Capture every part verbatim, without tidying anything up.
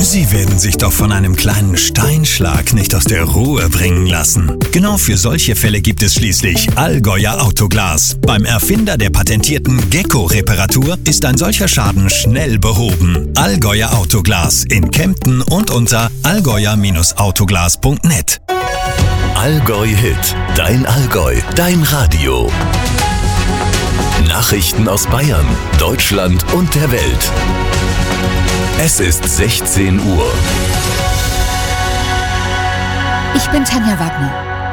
Sie werden sich doch von einem kleinen Steinschlag nicht aus der Ruhe bringen lassen. Genau für solche Fälle gibt es schließlich Allgäuer Autoglas. Beim Erfinder der patentierten Gecko-Reparatur ist ein solcher Schaden schnell behoben. Allgäuer Autoglas in Kempten und unter allgäuer Autoglas punkt net. Allgäu Hit, dein Allgäu, dein Radio. Nachrichten aus Bayern, Deutschland und der Welt. Es ist sechzehn Uhr. Ich bin Tanja Wagner.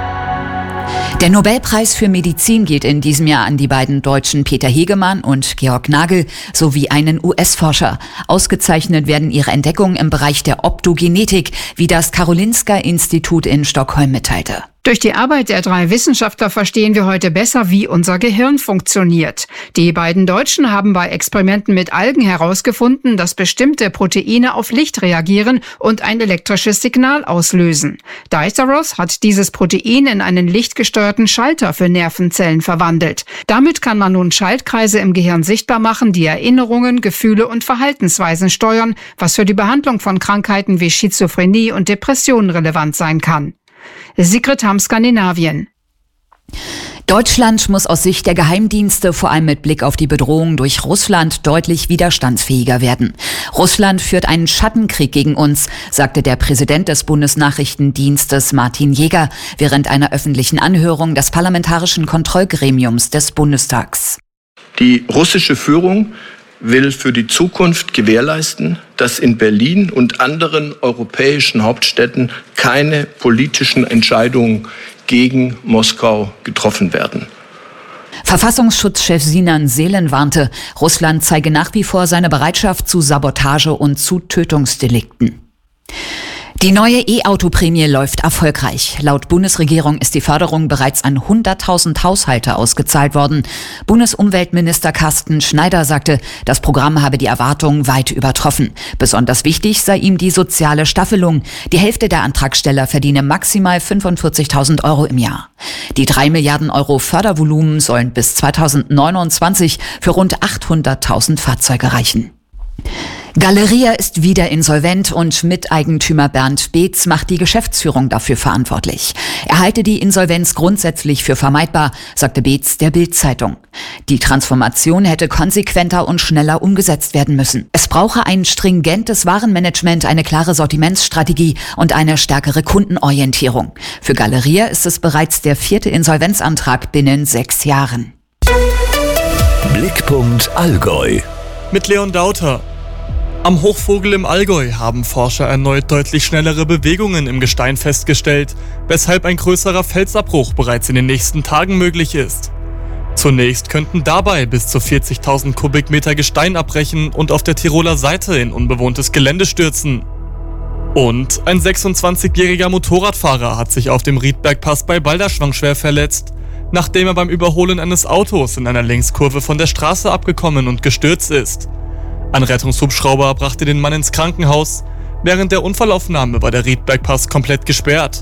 Der Nobelpreis für Medizin geht in diesem Jahr an die beiden Deutschen Peter Hegemann und Georg Nagel sowie einen U S-Forscher. Ausgezeichnet werden ihre Entdeckungen im Bereich der Optogenetik, wie das Karolinska-Institut in Stockholm mitteilte. Durch die Arbeit der drei Wissenschaftler verstehen wir heute besser, wie unser Gehirn funktioniert. Die beiden Deutschen haben bei Experimenten mit Algen herausgefunden, dass bestimmte Proteine auf Licht reagieren und ein elektrisches Signal auslösen. Diceros hat dieses Protein in einen lichtgesteuerten Schalter für Nervenzellen verwandelt. Damit kann man nun Schaltkreise im Gehirn sichtbar machen, die Erinnerungen, Gefühle und Verhaltensweisen steuern, was für die Behandlung von Krankheiten wie Schizophrenie und Depressionen relevant sein kann. Sigrid Hamm, Skandinavien. Deutschland muss aus Sicht der Geheimdienste vor allem mit Blick auf die Bedrohung durch Russland deutlich widerstandsfähiger werden. Russland führt einen Schattenkrieg gegen uns, sagte der Präsident des Bundesnachrichtendienstes Martin Jäger während einer öffentlichen Anhörung des Parlamentarischen Kontrollgremiums des Bundestags. Die russische Führung will für die Zukunft gewährleisten, dass in Berlin und anderen europäischen Hauptstädten keine politischen Entscheidungen gegen Moskau getroffen werden. Verfassungsschutzchef Sinan Selen warnte, Russland zeige nach wie vor seine Bereitschaft zu Sabotage und zu Tötungsdelikten. Die neue E-Auto-Prämie läuft erfolgreich. Laut Bundesregierung ist die Förderung bereits an hunderttausend Haushalte ausgezahlt worden. Bundesumweltminister Carsten Schneider sagte, das Programm habe die Erwartungen weit übertroffen. Besonders wichtig sei ihm die soziale Staffelung. Die Hälfte der Antragsteller verdiene maximal fünfundvierzigtausend Euro im Jahr. Die drei Milliarden Euro Fördervolumen sollen bis zweitausendneunundzwanzig für rund achthunderttausend Fahrzeuge reichen. Galeria ist wieder insolvent und Miteigentümer Bernd Beetz macht die Geschäftsführung dafür verantwortlich. Er halte die Insolvenz grundsätzlich für vermeidbar, sagte Beetz der Bild-Zeitung. Die Transformation hätte konsequenter und schneller umgesetzt werden müssen. Es brauche ein stringentes Warenmanagement, eine klare Sortimentsstrategie und eine stärkere Kundenorientierung. Für Galeria ist es bereits der vierte Insolvenzantrag binnen sechs Jahren. Blickpunkt Allgäu. Mit Leon Dauter. Am Hochvogel im Allgäu haben Forscher erneut deutlich schnellere Bewegungen im Gestein festgestellt, weshalb ein größerer Felsabbruch bereits in den nächsten Tagen möglich ist. Zunächst könnten dabei bis zu vierzigtausend Kubikmeter Gestein abbrechen und auf der Tiroler Seite in unbewohntes Gelände stürzen. Und ein sechsundzwanzigjähriger Motorradfahrer hat sich auf dem Riedbergpass bei Balderschwang schwer verletzt, nachdem er beim Überholen eines Autos in einer Längskurve von der Straße abgekommen und gestürzt ist. Ein Rettungshubschrauber brachte den Mann ins Krankenhaus. Während der Unfallaufnahme war der Riedbergpass komplett gesperrt.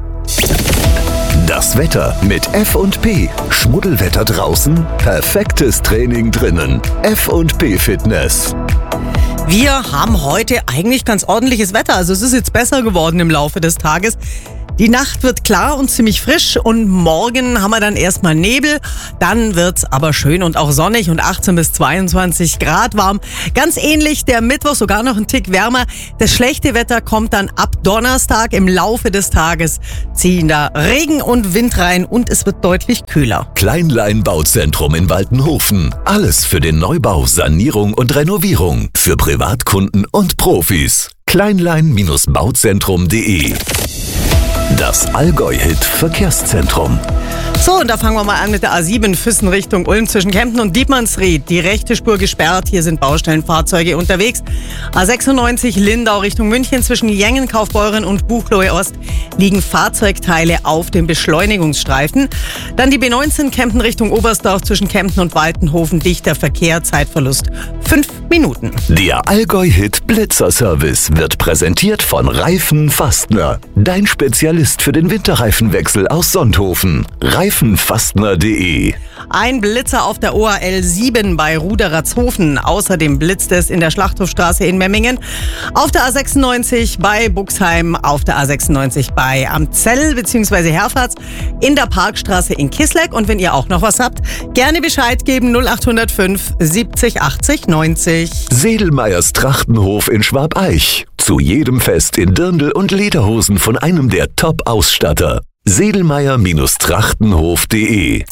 Das Wetter mit F und P. Schmuddelwetter draußen, perfektes Training drinnen. F und P Fitness. Wir haben heute eigentlich ganz ordentliches Wetter. Also es ist jetzt besser geworden im Laufe des Tages. Die Nacht wird klar und ziemlich frisch und morgen haben wir dann erstmal Nebel. Dann wird's aber schön und auch sonnig und achtzehn bis zweiundzwanzig Grad warm. Ganz ähnlich der Mittwoch, sogar noch ein Tick wärmer. Das schlechte Wetter kommt dann ab Donnerstag. Im Laufe des Tages ziehen da Regen und Wind rein und es wird deutlich kühler. Kleinlein Bauzentrum in Waltenhofen. Alles für den Neubau, Sanierung und Renovierung. Für Privatkunden und Profis. kleinlein Bauzentrum punkt de. Das Allgäu-Hit Verkehrszentrum. So, und da fangen wir mal an mit der A sieben Füssen Richtung Ulm zwischen Kempten und Dietmannsried. Die rechte Spur gesperrt, hier sind Baustellenfahrzeuge unterwegs. A sechsundneunzig Lindau Richtung München zwischen Jengen, Kaufbeuren und Buchloe Ost liegen Fahrzeugteile auf dem Beschleunigungsstreifen. Dann die B neunzehn Kempten Richtung Oberstdorf zwischen Kempten und Waltenhofen, dichter Verkehr, Zeitverlust fünf Minuten. Der Allgäu-Hit Blitzer-Service wird präsentiert von Reifen Fastner. Dein Spezialist für den Winterreifenwechsel aus Sonthofen. Reifen Seifenfastner punkt de. Ein Blitzer auf der O A L sieben bei Ruderatzhofen. Außerdem blitzt es in der Schlachthofstraße in Memmingen, auf der A sechsundneunzig bei Buxheim, auf der A sechsundneunzig bei Amzell bzw. Herford, in der Parkstraße in Kisleck. Und wenn ihr auch noch was habt, gerne Bescheid geben. null acht null fünf siebzig achtzig neunzig. Sedelmeyers Trachtenhof in Schwabeich. Zu jedem Fest in Dirndl und Lederhosen von einem der Top-Ausstatter. Sedelmeyer Trachtenhof punkt de.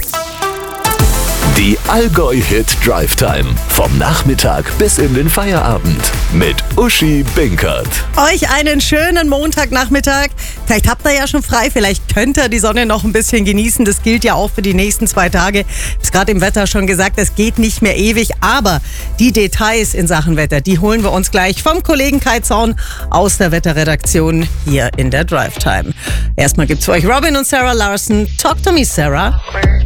Die Allgäu-Hit Drive Time. Vom Nachmittag bis in den Feierabend. Mit Uschi Binkert. Euch einen schönen Montagnachmittag. Vielleicht habt ihr ja schon frei, vielleicht könnt ihr die Sonne noch ein bisschen genießen. Das gilt ja auch für die nächsten zwei Tage. Ich habe es gerade im Wetter schon gesagt, es geht nicht mehr ewig. Aber die Details in Sachen Wetter, die holen wir uns gleich vom Kollegen Kai Zorn aus der Wetterredaktion hier in der Drive Time. Erstmal gibt's für euch Robin und Sarah Larson. Talk to me, Sarah.